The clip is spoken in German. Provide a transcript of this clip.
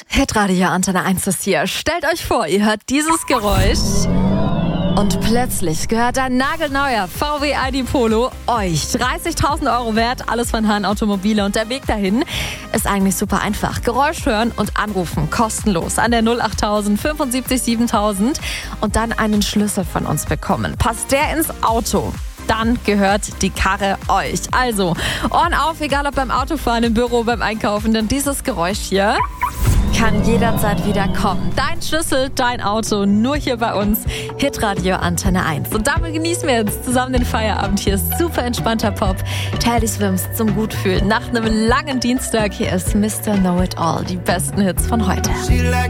Hitradio Antenne 1 ist hier. Stellt euch vor, ihr hört dieses Geräusch und plötzlich gehört ein nagelneuer VW ID Polo euch. 30.000 Euro wert, alles von Hahn Automobile. Und der Weg dahin ist eigentlich super einfach. Geräusch hören und anrufen, kostenlos an der 08000 75 7000 und dann einen Schlüssel von uns bekommen. Passt der ins Auto, dann gehört die Karre euch. Also, Ohren auf, egal ob beim Autofahren, im Büro, beim Einkaufen, denn dieses Geräusch hier kann jederzeit wieder kommen. Dein Schlüssel, dein Auto, nur hier bei uns, Hitradio Antenne 1. Und damit genießen wir jetzt zusammen den Feierabend. Hier ist super entspannter Pop. Teddy Swims zum Gutfühlen. Nach einem langen Dienstag, hier ist Mr. Know It All. Die besten Hits von heute.